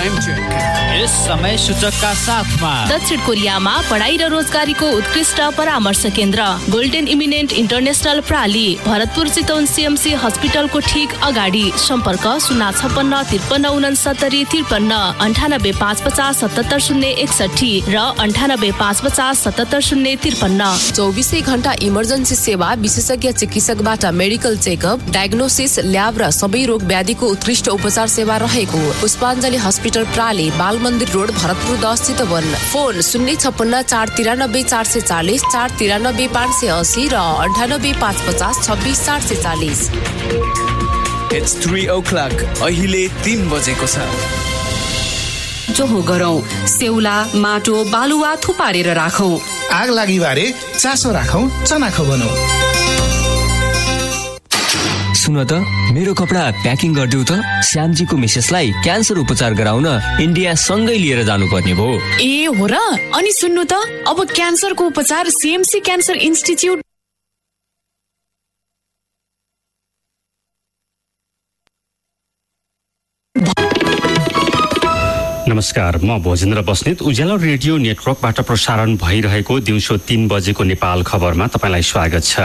Time check यस समय सूचकका साथमा दक्षिण कोरियामा पढाइ र रोजगारीको उत्कृष्ट परामर्श केन्द्र golden eminent international प्राली Bharatpur Chitwan CMC हस्पिटलको ठीक अगाडि सम्पर्क 056 53 69 53 98 550 77 061 र 98 550 77 053। 24 घण्टा इमर्जेन्सी सेवा, विशेषज्ञ चिकित्सकबाट मेडिकल चेकअप, डायग्नोसिस, ल्याब र सबै रोग व्याधिको उत्कृष्ट उपचार सेवा रहेको पुष्पाञ्जली हस्पिटल प्राली, बाल मन्दिर रोड, भरतपुर 10 चितवन। फोन 056 493 440 493 580 र 98 550 26 440। It's 3 o'clock. अहिले 3 बजेको छ। जोहो गरौँ, सेउला, माटो, बालुवा थुपारेर राखौँ। आग लागि बारे चासो राखौँ, चनाखो बनाऊ। सुन त, मेरो कपडा प्याकिङ गरिदेऊ त। श्यामजीको मिसेसलाई क्यान्सर उपचार गराउन इन्डिया सँगै लिएर जानुपर्ने भयो। ए हो र? अनि सुन्नु त, अब क्यान्सरको उपचार सीएमसी क्यान्सर इन्स्टिच्युट। नमस्कार, म भोजेन्द्र बस्नेत। उज्यालो रेडियो नेटवर्कबाट प्रसारण भइरहेको दिउँसो 3 बजेको नेपाल खबरमा तपाईँलाई स्वागत छ।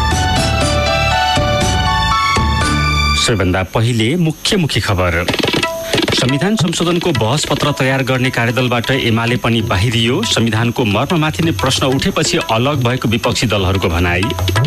सबैभन्दा पहिले मुख्य खबर। संविधान संशोधनको बहस पत्र तयार गर्ने कार्यदलबाट एमाले पनि बाहिरियो। संविधानको मर्ममाथि नै प्रश्न उठेपछि अलग भएको विपक्षी दलहरूको भनाई।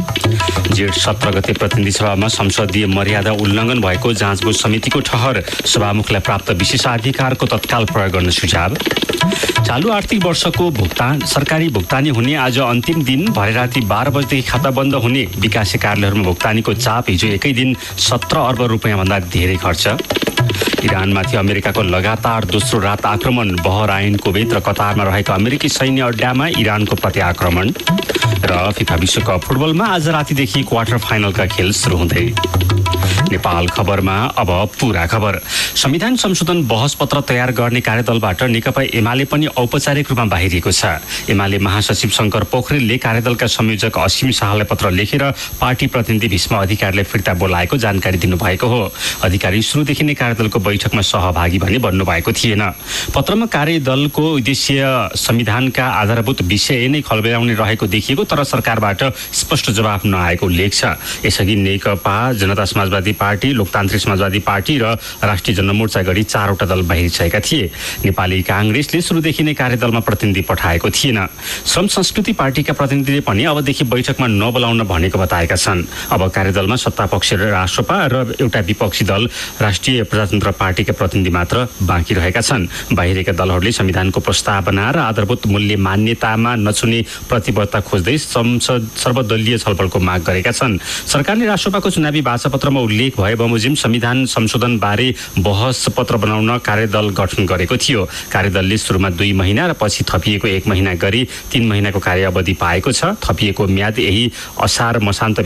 जेठ 17 गते प्रतिनिधि सभामा संसदीय मर्यादा उल्लङ्घन भएको जाँचबुझ समितिको ठहर। सभामुखलाई प्राप्त विशेषाधिकारको तत्काल प्रयोग गर्न सुझाव। चालु आर्थिक वर्षको सरकारी भुक्तानी हुने आज अन्तिम दिन। भरे राति 12 बजेदेखि खाता बन्द हुने विकासे कार्यालयहरूमा भुक्तानीको चाप। हिजो एकै दिन 17 अर्ब रुपियाँभन्दा धेरै खर्च। इरानमाथि अमेरिकाको लगातार दोस्रो रात आक्रमण। बहराइन, कुवेत र कतारमा रहेका अमेरिकी सैन्य अड्डामा इरानको प्रत्याक्रमण। र फिफा विश्वकप फुटबलमा आज रातिदेखि क्वार्टर फाइनलका खेल सुरु हुँदै। नेपाल खबरमा अब पूरा खबर। संविधान संशोधन बहस पत्र तयार गर्ने कार्यदलबाट नेकपा एमाले पनि औपचारिक रूपमा बाहिरिएको छ। एमाले महासचिव शङ्कर पोखरेलले कार्यदलका संयोजक असीम शाहलाई पत्र लेखेर पार्टी प्रतिनिधि भीष्म अधिकारीलाई फिर्ता बोलाएको जानकारी दिनुभएको हो। अधिकारी सुरुदेखि नै कार्यदलको बैठकमा सहभागी भने भन्नुभएको थिएन। पत्रमा कार्यदलको उद्देश्य संविधानका आधारभूत विषय नै खलबलाउने रहेको देखिएको, तर सरकारबाट स्पष्ट जवाफ नआएको उल्लेख छ। यसअघि नेकपा, जनता समाजवादी पार्टी, लोकतान्त्रिक समाजवादी पार्टी र राष्ट्रिय जनमोर्चा गरी 4वटा दल बाहिरिसकेका थिए। नेपाली काङ्ग्रेसले सुरुदेखि नै कार्यदलमा प्रतिनिधि पठाएको थिएन। श्रम संस्कृति पार्टीका प्रतिनिधिले पनि अबदेखि बैठकमा नबोलाउन भनेको बताएका छन्। अब कार्यदलमा सत्तापक्ष राष्ट्रपा र एउटा विपक्षी दल राष्ट्रिय प्रजातन्त्र पार्टीका प्रतिनिधि मात्र बाँकी रहेका छन्। बाहिरका दलहरूले संविधानको प्रस्तावना र आधारभूत मूल्य मान्यतामा नछुने प्रतिबद्धता खोज्दै सर्वदलीय छलफलको माग गरेका छन्। सरकारले राष्ट्रपाको चुनावी भाषापत्रमा उल्लेख भए बमोजिम संविधान संशोधन बारे बहस पत्र बनाउन कार्यदल गठन गरेको थियो। कार्यदलले सुरुमा 2 महिना र पछि थपिएको 1 महिना गरी 3 महिनाको कार्य अवधि पाएको छ। थपिएको म्याद यही असार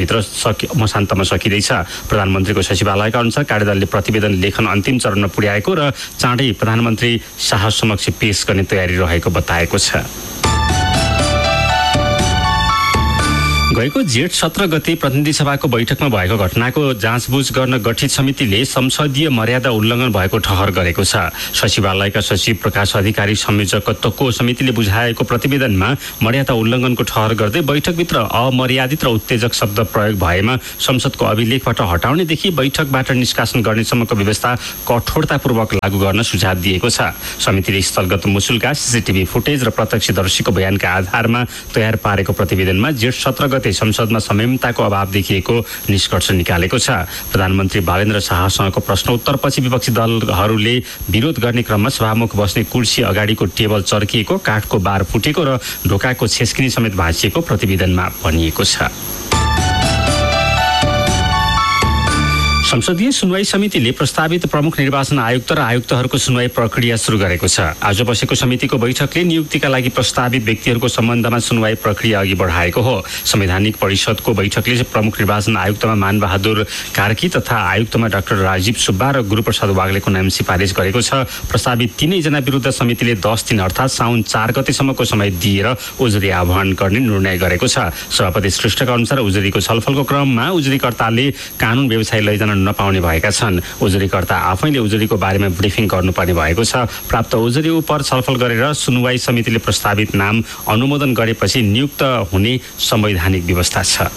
मसान्तमा सकिँदैछ। प्रधानमन्त्रीको सचिवालयका अनुसार कार्यदलले प्रतिवेदन लेखन अन्तिम चरणमा पुर्याएको र चाँडै प्रधानमन्त्री शाह समक्ष पेश गर्ने तयारी रहेको बताएको छ। गएको जेठ 17 गते प्रतिनिधि सभाको बैठकमा भएको घटनाको जाँचबुझ गर्न गठित समितिले संसदीय मर्यादा उल्लङ्घन भएको ठहर गरेको छ। सचिवालयका सचिव प्रकाश अधिकारी संयोजकत्वको समितिले बुझाएको प्रतिवेदनमा मर्यादा उल्लङ्घनको ठहर गर्दै बैठकभित्र अमर्यादित र उत्तेजक शब्द प्रयोग भएमा संसदको अभिलेखबाट हटाउनेदेखि बैठकबाट निष्कासन गर्नेसम्मको व्यवस्था कठोरतापूर्वक लागू गर्न सुझाव दिएको छ। समितिले स्थलगत मुसुल्का, सीसीटीभी फुटेज र प्रत्यक्षदर्शीको बयानका आधारमा तयार पारेको प्रतिवेदनमा जेठ 17 गते संसदमा संयमताको अभाव देखिएको निष्कर्ष निकालेको छ। प्रधानमन्त्री बालेन्द्र शाहसँगको प्रश्न उत्तरपछि विपक्षी दलहरूले विरोध गर्ने क्रममा सभामुख बस्ने कुर्सी अगाडिको टेबल चर्किएको, काठको बार फुटेको र ढोकाको छेस्किनी समेत भाँचिएको प्रतिवेदनमा भनिएको छ। संसदीय सुनवाई समितिले प्रस्तावित प्रमुख निर्वाचन आयुक्त र आयुक्तहरूको सुनवाई प्रक्रिया सुरु गरेको छ। आज बसेको समितिको बैठकले नियुक्तिका लागि प्रस्तावित व्यक्तिहरूको सम्बन्धमा सुनवाई प्रक्रिया अघि बढाएको हो। संवैधानिक परिषदको बैठकले प्रमुख निर्वाचन आयुक्तमा मानबहादुर कार्की तथा आयुक्तमा डाक्टर राजीव सुब्बा र गुरुप्रसाद वाग्लेको नाम सिफारिस गरेको छ। प्रस्तावित 3 जना विरुद्ध समितिले 10 दिन अर्थात् साउन 4 गतेसम्मको समय दिएर उजुरी आह्वान गर्ने निर्णय गरेको छ। सभापति श्रेष्ठका अनुसार उजुरीको छलफलको क्रममा उजुरीकर्ताले कानुन व्यवसाय लैजान नपाउने भएका छन्। उजुरीकर्ता आफैले उजुरीको बारेमा ब्रिफिङ गर्नुपर्ने भएको छ। प्राप्त उजुरी उप छलफल गरेर सुनवाई समितिले प्रस्तावित नाम अनुमोदन गरेपछि नियुक्त हुने संवैधानिक व्यवस्था छ।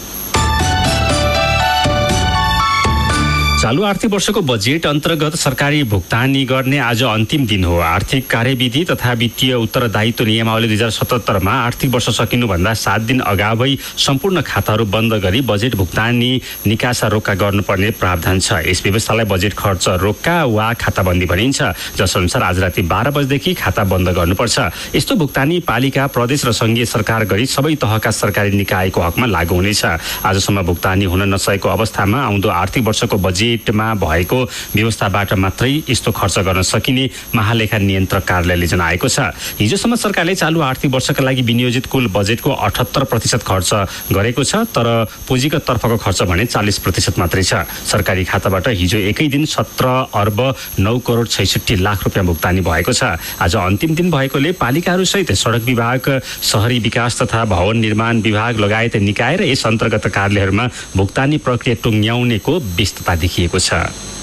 चालू आर्थिक वर्षको बजेट अन्तर्गत सरकारी भुक्तानी गर्ने आज अन्तिम दिन हो। आर्थिक कार्यविधि तथा वित्तीय उत्तरदायित्व नियमावली 2077 मा आर्थिक वर्ष सकिनुभन्दा 7 दिन अगावै सम्पूर्ण खाताहरू बन्द गरी बजेट भुक्तानी निकासा रोक्का गर्नुपर्ने प्रावधान छ। यस व्यवस्थालाई बजेट खर्च रोक्का वा खाताबन्दी भनिन्छ, जसअनुसार आज राति 12 बजेदेखि खाता बन्द गर्नुपर्छ। यस्तो भुक्तानी पालिका, प्रदेश र संघीय सरकार गरी सबै तहका सरकारी निकायको हकमा लागू हुनेछ। आजसम्म भुक्तानी हुन नसकेको अवस्थामा आउँदो आर्थिक वर्षको बजेटमा भएको व्यवस्थाबाट मात्रै यस्तो खर्च गर्न सकिने महालेखा नियन्त्रक कार्यालयले जनाएको छ। हिजोसम्म सरकारले चालू आर्थिक वर्षका लागि विनियोजित कुल बजेटको 78% खर्च गरेको छ, तर पुँजीगत तर्फको खर्च भने 40% मात्रै छ। सरकारी खाताबाट हिजो एकै दिन 17 अर्ब 9 करोड 66 लाख रुपियाँ भुक्तानी भएको छ। आज अन्तिम दिन भएकोले पालिकाहरू सहित सडक विभाग, शहरी विकास तथा भवन निर्माण विभाग लगायत निकाय र यस अन्तर्गत कार्यालयहरूमा भुक्तानी प्रक्रिया टुङ्ग्याउनेको व्यस्तता देखिएको छ।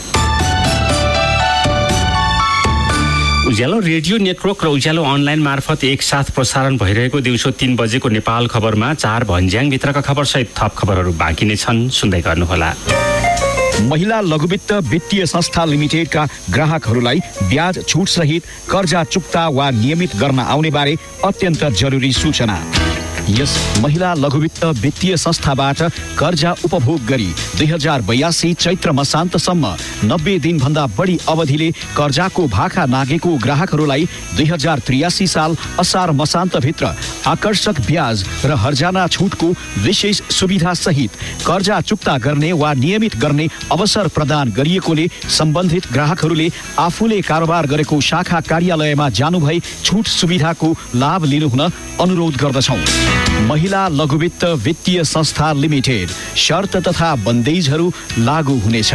उज्यालो रेडियो नेटवर्क र उज्यालो अनलाइन मार्फत एकसाथ प्रसारण भइरहेको दिउँसो 3 बजेको नेपाल खबरमा 4 भन्ज्याङभित्रका खबरसहित थप खबरहरू बाँकी नै छन्, सुन्दै गर्नुहोला। महिला लघुवित्त वित्तीय संस्था लिमिटेडका ग्राहकहरूलाई ब्याज छुट सहित कर्जा चुक्ता वा नियमित गर्न आउने बारे अत्यन्त जरुरी सूचना। यस महिला लघुवित्त वित्तीय संस्थाबाट कर्जा उपभोग गरी 2082 चैत्र मसान्तसम्म 90 दिनभन्दा बढी अवधिले कर्जाको भाका नागेको ग्राहकहरूलाई 2083 साल असार मसान्तभित्र आकर्षक ब्याज र हर्जाना छुटको विशेष सुविधा सहित कर्जा चुक्ता गर्ने वा नियमित गर्ने अवसर प्रदान गरिएकोले सम्बन्धित ग्राहकहरूले आफूले कारोबार गरेको शाखा कार्यालयमा जानुभई छुट सुविधाको लाभ लिनुहुन अनुरोध गर्दछौँ। महिला लघुवित्त वित्तीय संस्था लिमिटेड, शर्त तथा बन्देजहरू लागू हुनेछ।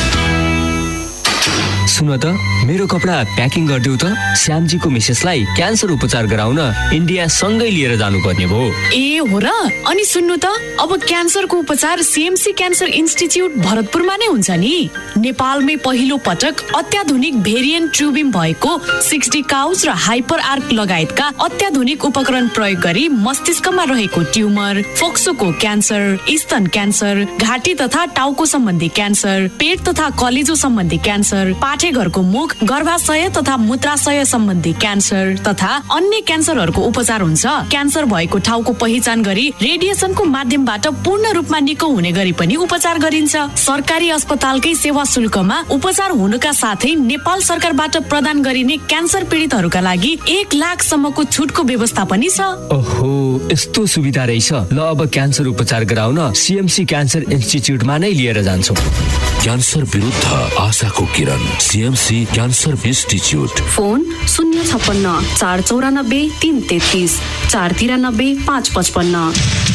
सुन त, मेरो कपडा प्याकिङ गरिदेऊ त। श्यामजीको मिसेसलाई क्यान्सर उपचार गराउन इन्डिया सँगै लिएर जानुपर्ने भयो। ए हो र? अनि सुन्नु त, अब क्यान्सरको उपचार सीएमसी क्यान्सर इन्स्टिच्युट भरतपुरमा नै हुन्छ नि। नेपालमै पहिलो पटक अत्याधुनिक भेरिएन्ट ट्युबिम भएको 60 काउज र हाइपर आर्क लगायतका अत्याधुनिक उपकरण प्रयोग गरी मस्तिष्कमा रहेको ट्युमर, फोक्सोको क्यान्सर, स्तन क्यान्सर, घाँटी तथा टाउको सम्बन्धी क्यान्सर, पेट तथा कलेजो सम्बन्धी क्यान्सर, पाठेघरको मुख, गर्भाशय तथा मूत्राशय सम्बन्धी क्यान्सर तथा अन्य क्यान्सरहरूको उपचार हुन्छ। क्यान्सर भएको ठाउँको पहिचान गरी रेडिएसनको माध्यमबाट पूर्ण रूपमा निको हुने गरी पनि उपचार गरिन्छ। सरकारी अस्पतालकै सेवा शुल्कमा उपचार हुनुका साथै नेपाल सरकारबाट प्रदान गरिने क्यान्सर पीडितहरूका लागि 1 लाखसम्मको छुटको व्यवस्था पनि छ। ओहो, यस्तो सुविधा रहेछ। ल, अब क्यान्सर उपचार गराउन सीएमसी क्यान्सर इन्स्टिच्युटमा नै लिएर जान्छौँ। क्यान्सर विरुद्ध आशाको किरण, सीएमसी क्यान्सर इन्स्टिच्युट। फोन 056 494 333 493 555।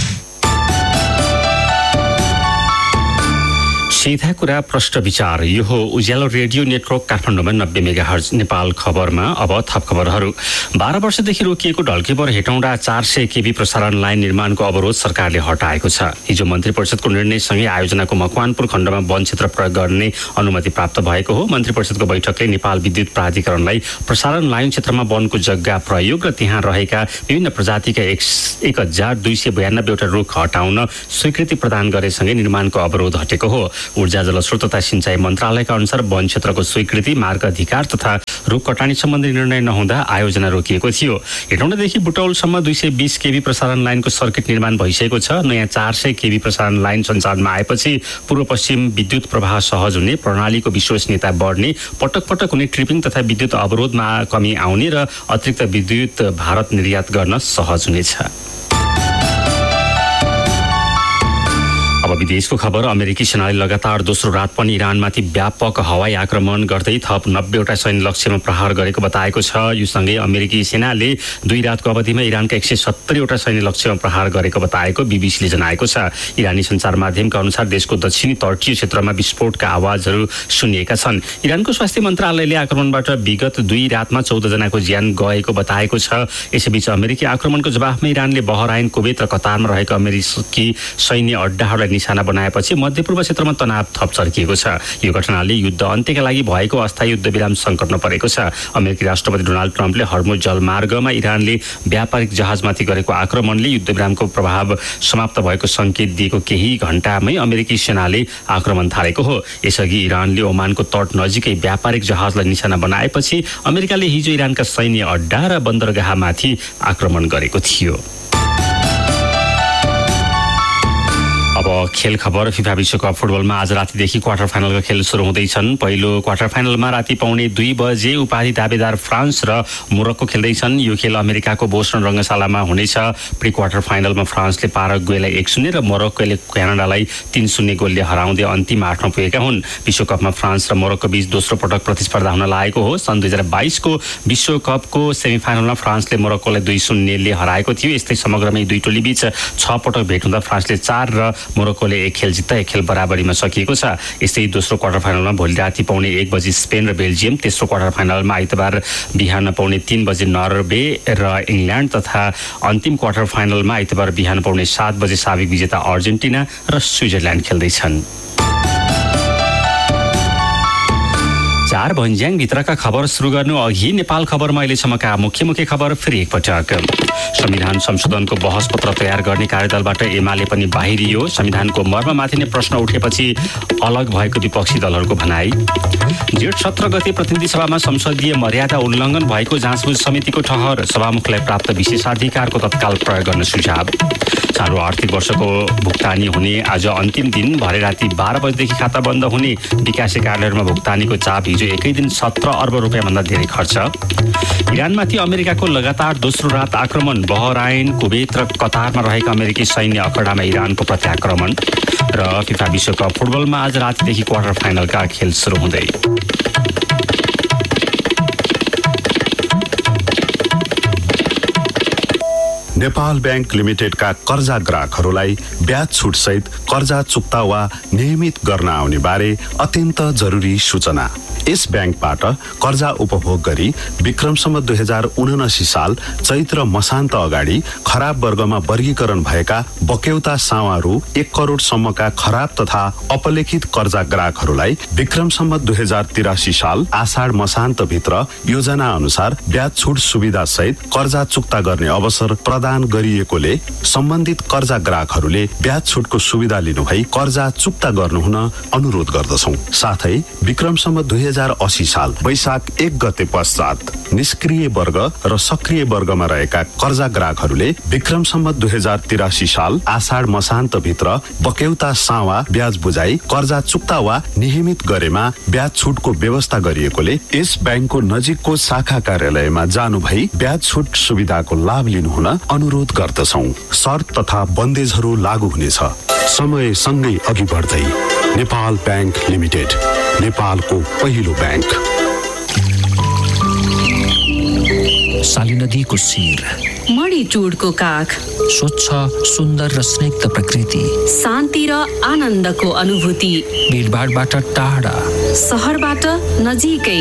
सीधा कुरा प्रश्न विचार। यो हो उज्यालो रेडियो नेटवर्क काठमाडौँमा 90 मेगाहर्ज नेपाल खबरमा अब थप खबरहरू। 12 वर्षदेखि रोकिएको ढल्केबर हेटौँडा 400 केबी प्रसारण लाइन निर्माणको अवरोध सरकारले हटाएको छ। हिजो मन्त्री परिषदको निर्णयसँगै आयोजनाको मकवानपुर खण्डमा वन क्षेत्र प्रयोग गर्ने अनुमति प्राप्त भएको हो। मन्त्री परिषदको बैठकले नेपाल विद्युत प्राधिकरणलाई प्रसारण लाइन क्षेत्रमा वनको जग्गा प्रयोग र त्यहाँ रहेका विभिन्न प्रजातिका 1292 वटा रुख हटाउन स्वीकृति प्रदान गरेसँगै निर्माणको अवरोध हटेको हो। ऊर्जा जलस्रोत तथा सिंचाई मन्त्रालयका अनुसार वन क्षेत्रको स्वीकृति, मार्ग अधिकार तथा रुख कटानी सम्बन्धी निर्णय नहुँदा आयोजना रोकिएको थियो। हेटौँडादेखि बुटौलसम्म 220 केबी प्रसारण लाइनको सर्किट निर्माण भइसकेको छ। नयाँ 400 केबी प्रसारण लाइन सञ्चालनमा आएपछि पूर्व पश्चिम विद्युत प्रवाह सहज हुने, प्रणालीको विश्वसनीयता बढ्ने, पटक पटक हुने ट्रिपिङ तथा विद्युत अवरोधमा कमी आउने र अतिरिक्त विद्युत भारत निर्यात गर्न सहज हुनेछ। अब विदेशको खबर। अमेरिकी सेनाले लगातार दोस्रो रात पनि इरानमाथि व्यापक हवाई आक्रमण गर्दै थप 90 वटा सैन्य लक्ष्यमा प्रहार गरेको बताएको छ। यो सँगै अमेरिकी सेनाले 2 रातको अवधिमा इरानका 170 वटा सैन्य लक्ष्यमा प्रहार गरेको बताएको बीबीसीले जनाएको छ। इरानी सञ्चार माध्यमका अनुसार देशको दक्षिणी तटीय क्षेत्रमा विस्फोटका आवाजहरू सुनिएका छन्। इरानको स्वास्थ्य मन्त्रालयले आक्रमणबाट विगत 2 रातमा 14 जनाको ज्यान गएको बताएको छ। यसैबीच अमेरिकी आक्रमणको जवाफमा इरानले बहराइन, कुवेत र कतारमा रहेका अमेरिकी सैन्य अड्डाहरूलाई निशाना बनाएपछि मध्यपूर्व क्षेत्रमा तनाव थप चर्किएको छ। यो घटनाले युद्ध अन्त्यका लागि भएको अस्थायी युद्धविराम सङ्कटमा परेको छ। अमेरिकी राष्ट्रपति डोनाल्ड ट्रम्पले हर्मुज जलमार्गमा इरानले व्यापारिक जहाजमाथि गरेको आक्रमणले युद्धविरामको प्रभाव समाप्त भएको सङ्केत दिएको केही घण्टामै अमेरिकी सेनाले आक्रमण थालेको हो। यसअघि इरानले ओमानको तट नजिकै व्यापारिक जहाजलाई निशाना बनाएपछि अमेरिकाले हिजो इरानका सैन्य अड्डा र बन्दरगाहमाथि आक्रमण गरेको थियो। अब खेल खबर। फिफा विश्वकप फुटबलमा आज रातिदेखि क्वार्टर फाइनलका खेल सुरु हुँदैछन्। पहिलो क्वार्टर फाइनलमा राति पाउने 2 बजे उपाधि दावेदार फ्रान्स र मोरक्को खेल्दैछन्। यो खेल अमेरिकाको बोस्टन रङ्गशालामा हुनेछ। प्री क्वार्टर फाइनलमा फ्रान्सले पाराग्वेलाई 1-0 र मोरक्कोले क्यानाडालाई 3-0 गोलले हराउँदै अन्तिम 8मा पुगेका हुन्। विश्वकपमा फ्रान्स र मोरक्को बीच दोस्रो पटक प्रतिस्पर्धा हुन लागेको हो। सन् 2022 को विश्वकपको सेमिफाइनलमा फ्रान्सले मोरक्कोलाई 2-0 हराएको थियो। यस्तै समग्रमा दुई टोली बीच 6 पटक भेट हुँदा फ्रान्सले 4 र मोरक्कोले 1 खेल जित्दा 1 खेल बराबरीमा सकिएको छ। यस्तै दोस्रो क्वार्टर फाइनलमा भोलि राति पाउने 1 बजे स्पेन र बेल्जियम, तेस्रो क्वार्टर फाइनलमा आइतबार बिहान पाउने 3 बजे नर्वे र इङ्ल्यान्ड तथा अन्तिम क्वार्टर फाइनलमा आइतबार बिहान पाउने 7 बजे साबिक विजेता अर्जेन्टिना र स्विजरल्यान्ड खेल्दैछन्। 4 भन्ज्याङ भित्रका खबर सुरु गर्नु अघि नेपाल खबरमा अहिलेसम्मका मुख्य खबर फेरि एकपटक। संविधान संशोधनको बहस पत्र तयार गर्ने कार्यदलबाट एमाले पनि बाहिरियो। संविधानको मर्ममाथि नै प्रश्न उठेपछि अलग भएको विपक्षी दलहरूको भनाई। जेठ 17 गते प्रतिनिधि सभामा संसदीय मर्यादा उल्लङ्घन भएको जाँचबुझ समितिको ठहर। सभामुखलाई प्राप्त विशेषाधिकारको तत्काल प्रयोग गर्न सुझाव। चालु आर्थिक वर्षको भुक्तानी हुने आज अन्तिम दिन। भरे राति 12 बजेदेखि खाता बन्द हुने। विकासे कार्यालयमा भुक्तानीको चाप। हिजो एकै दिन 17 अर्ब रुपियाँभन्दा धेरै खर्च। इरानमाथि अमेरिकाको लगातार दोस्रो रात आक्रमण। बहराइन, कुवेत र कतारमा रहेका अमेरिकी सैन्य अखडामा इरानको प्रत्याक्रमण। र फिफा विश्वकप फुटबलमा आज रातिदेखि क्वार्टर फाइनलका खेल सुरु हुँदै। नेपाल बैंक लिमिटेडका कर्जा ग्राहकहरूलाई ब्याज छुट सहित कर्जा चुक्ता वा नियमित गर्न आउने बारे अत्यन्त जरुरी सूचना। यस ब्याङ्कबाट कर्जा उपभोग गरी विक्रमसम्म 2079 साल चैत्र मसान्त अगाडि खराब वर्गमा वर्गीकरण भएका बक्यौता सावा रु 1 करोड सम्मका खराब तथा अपलेखित कर्जा ग्राहकहरूलाई विक्रमसम्म 2083 साल आषाढ मसान्त भित्र योजना अनुसार ब्याज छुट सुविधा सहित कर्जा चुक्ता गर्ने अवसर प्रदान गरिएकोले सम्बन्धित कर्जा ग्राहकहरूले ब्याज छुटको सुविधा लिनुभई कर्जा चुक्ता गर्नुहुन अनुरोध गर्दछौं। साथै विक्रमसम्म 2080 साल वैशाख 1 गते पश्चात निष्क्रिय वर्ग र सक्रिय वर्गमा रहेका कर्जा ग्राहकहरूले विक्रमसम्म 2083 साल आषाढ मसान्त भित्र बक्यौता सावा ब्याज बुझाई कर्जा चुक्ता वा नियमित गरेमा ब्याज छुटको व्यवस्था गरिएकोले यस ब्याङ्कको नजिकको शाखा कार्यालयमा जानु भई ब्याज छुट सुविधाको लाभ लिनुहुन अनुरोध गर्दछौं। शर्त तथा बन्देजहरू लागू हुनेछ। समय सँगै अघि बढ्दै नेपाल बैंक लिमिटेड, नेपालको पहिलो ब्याङ्क। साली नदीको शिर, मणिचुडको काख, स्वच्छ सुन्दर र स्निग्ध प्रकृति, शान्ति र आनन्दको अनुभूति, भिडभाडबाट टाढा, सहरबाट नजिकै,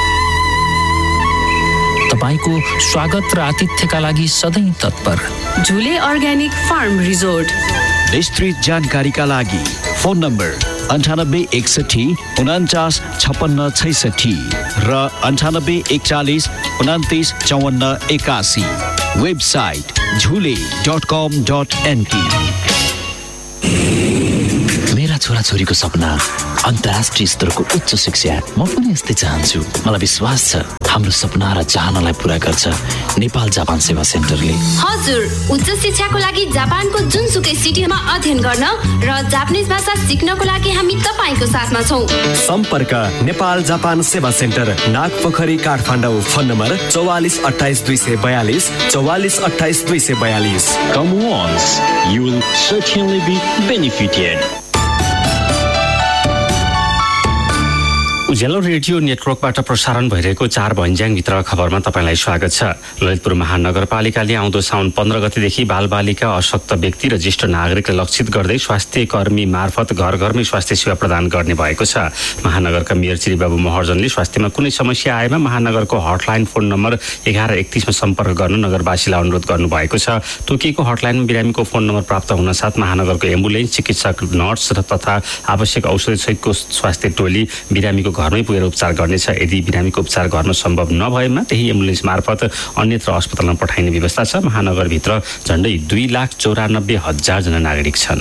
तपाईको स्वागत र आतिथ्यका लागि सधैँ तत्पर। झुले अर्ग्यानिक फार्म रिजोर्ट। विस्तृत जानकारीका लागि फोन नम्बर 9861 49 56 66 र 9841 29 54 81। वेबसाइट झुले.com.np। मेरा छोराछोरीको सपना अन्तर्राष्ट्रिय स्तरको उच्च शिक्षा। म पनि यस्तै चाहन्छु। मलाई विश्वास छ हाम्रो सपना र चाहनालाई पूरा गर्छ नेपाल जापान सेवा सेन्टरले। हजुर, उच्च शिक्षाको लागि जापानको जुनसुकै सिटीमा अध्ययन गर्न र जापानिज भाषा सिक्नको लागि हामी तपाईको साथमा छौं। सम्पर्क नेपाल जापान सेवा centre, Nagpokhari, Kathmandu. Phone number 44 28 242 44 28 242। Come once, you will certainly be benefited. Ujyaalo radio नेटवर्कबाट प्रसारण भइरहेको 4 भन्ज्याङ भित्रका खबरमा तपाईलाई स्वागत छ। ललितपुर महानगरपालिकाले आउँदो साउन 15 गतेदेखि बालबालिका, अशक्त व्यक्ति र ज्येष्ठ नागरिकलाई लक्षित गर्दै स्वास्थ्य कर्मी मार्फत घर घरमै स्वास्थ्य सेवा प्रदान गर्ने भएको छ। महानगरका मेयर श्री बाबु महर्जनले स्वास्थ्यमा कुनै समस्या आएमा महानगरको हटलाइन फोन नम्बर 1131 मा सम्पर्क गर्न नगरवासीलाई अनुरोध गर्नुभएको छ। तोकिएको हटलाइनमा बिरामीको फोन नम्बर प्राप्त हुन साथ महानगरको एम्बुलेन्स, चिकित्सक, नर्स तथा आवश्यक औषधि सहितको स्वास्थ्य टोली बिरामीको घरमै पुगेर उपचार गर्नेछ। यदि बिरामीको उपचार गर्न सम्भव नभएमा त्यही एम्बुलेन्स मार्फत अन्यत्र अस्पतालमा पठाइने व्यवस्था छ। महानगरभित्र झण्डै 2,94,000 जना नागरिक छन्।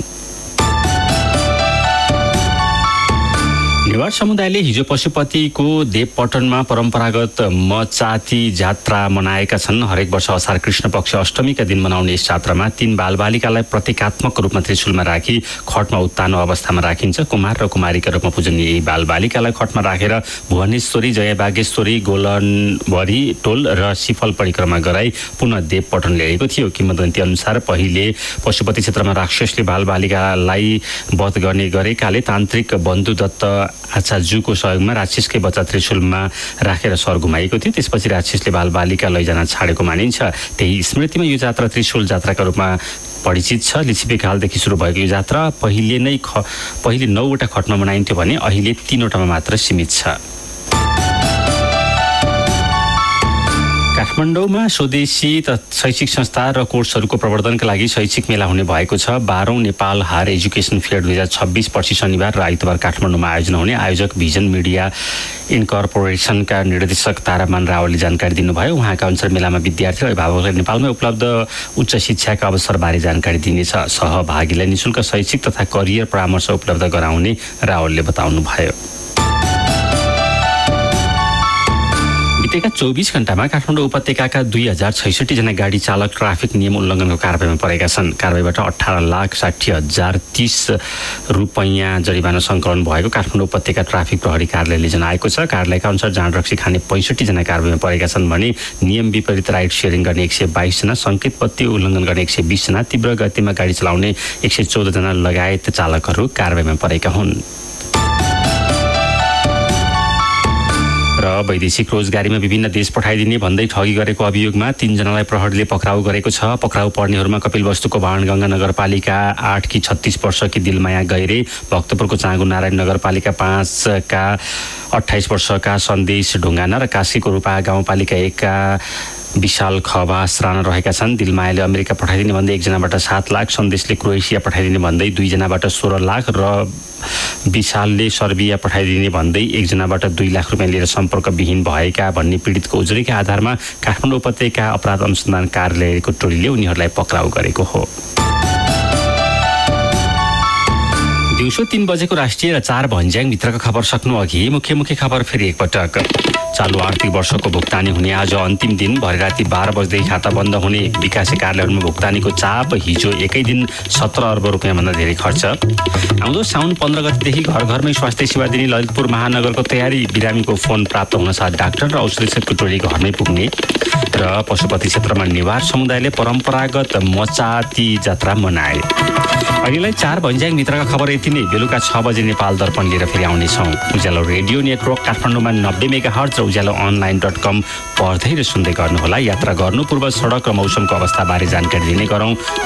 नेवार समुदायले हिजो पशुपतिको देवपटनमा परम्परागत मचाती जात्रा मनाएका छन्। हरेक वर्ष असार कृष्ण पक्ष अष्टमीका दिन मनाउने यस जात्रामा 3 बालबालिकालाई प्रतीकात्मक रूपमा त्रिशूलमा राखी खटमा उत्तानो अवस्थामा राखिन्छ। कुमार र कुमारीका रूपमा पूजनीय यी बालबालिकालाई खटमा राखेर भुवनेश्वरी, जयबागेश्वरी, गोलनवरी टोल र सिफल परिक्रमा गराई पुनः देवपटन ल्याएको थियो। किंवदन्ती अनुसार पहिले पशुपति क्षेत्रमा राक्षसले बालबालिकालाई वध गर्ने गरेकाले तान्त्रिक बन्धु दत्त आचार्यको सहयोगमा राक्षसकै बच्चा त्रिशूलमा राखेर सर घुमाएको थियो। त्यसपछि राक्षसले बालबालिका लैजान छाडेको मानिन्छ। त्यही स्मृतिमा यो जात्रा त्रिशूल जात्राका रूपमा परिचित छ। लिच्छवी कालदेखि सुरु भएको यो जात्रा पहिले 9वटा खटमा मनाइन्थ्यो भने अहिले 3वटामा मात्र सीमित छ। काठमाडौँमा स्वदेशी शैक्षिक संस्था र कोर्सहरूको प्रवर्धनका लागि शैक्षिक मेला हुने भएको छ। 12औं नेपाल हायर एजुकेसन फेयर 2026 पर्सि शनिबार र आइतबार काठमाडौँमा आयोजना हुने आयोजक भिजन मिडिया इन्कर्पोरेसनका निर्देशक तारामान रावलले जानकारी दिनुभयो। उहाँका अनुसार मेलामा विद्यार्थी र अभिभावकलाई नेपालमै उपलब्ध उच्च शिक्षाका अवसरबारे जानकारी दिनेछ। सहभागीलाई निःशुल्क शैक्षिक तथा करियर परामर्श उपलब्ध गराउने रावलले बताउनुभयो। बितेका 24 घण्टामा काठमाडौँ उपत्यकाका 2066 जना गाडी चालक ट्राफिक नियम उल्लङ्घनको कारबाहीमा परेका छन्। कारबाहीबाट 18,60,030 रुपैयाँ जरिवाना सङ्कलन भएको काठमाडौँ उपत्यका ट्राफिक प्रहरी कार्यालयले जनाएको छ। कार्यालयका अनुसार जाँड रक्सी खाने 65 जना कारबाहीमा परेका छन् भने नियम विपरीत राइड सेयरिङ गर्ने 122 जना, सङ्केत पत्ती उल्लङ्घन गर्ने 120 जना, तीव्र गतिमा गाडी चलाउने 114 जना लगायत चालकहरू कारबाहीमा परेका हुन्। र वैदेशिक रोजगारीमा विभिन्न देश पठाइदिने भन्दै ठगी गरेको अभियोगमा 3 जनालाई प्रहरीले पक्राउ गरेको छ। पक्राउ पर्नेहरूमा कपिलवस्तुको बाणगङ्गा नगरपालिका 8 की 36 वर्षकी दिलमाया गैरे, भक्तपुरको चाँगु नारायण नगरपालिका 5 का 28 वर्षका सन्देश ढुङ्गाना र काशीको रूपा गाउँपालिका 1 का विशाल खवास राणा रहेका छन्। दिलमायाले अमेरिका पठाइदिने भन्दै 1 जनाबाट 7 लाख, सन्देशले क्रोएसिया पठाइदिने भन्दै 2 जनाबाट 16 लाख र विशालले सर्बिया पठाइदिने भन्दै 1 जनाबाट 2 लाख रुपियाँ लिएर सम्पर्कविहीन भएका भन्ने पीडितको उजुरीका आधारमा काठमाडौँ उपत्यका अपराध अनुसन्धान कार्यालयको टोलीले उनीहरूलाई पक्राउ गरेको हो। दिउँसो 3 बजेको राष्ट्रिय र 4 भन्ज्याङ भित्रका खबर सक्नु अघि मुख्य खबर फेरि एकपटक। चालु आर्थिक वर्षको भुक्तानी हुने आज अन्तिम दिन। भरे राति 12 बजेदेखि खाता बन्द हुने विकासे कार्यालयहरूमा भुक्तानीको चाप। हिजो एकै दिन 17 अर्ब रुपियाँभन्दा धेरै खर्च। आउँदो साउन 15 गतेदेखि घर घरमै स्वास्थ्य सेवा दिने ललितपुर महानगरको तयारी। बिरामीको फोन प्राप्त हुन साथ डाक्टर र औषधि सहितको टोली घरमै पुग्ने। र पशुपति क्षेत्रमा नेवार समुदायले परम्परागत मचाती जात्रा मनाए। अहिलेलाई 4 भन्ज्याङ भित्रका खबर यति नै। बेलुका 6 बजे नेपाल दर्पण लिएर फेरि आउनेछौँ। उज्यालो रेडियो नेटवर्क काठमाडौँमा 90 मेगाहर्ज र उज्यालो online.com पढ्दै र सुन्दै गर्नुहोला। यात्रा गर्नु पूर्व सडक र मौसमको अवस्थाबारे जानकारी दिने गरौँ।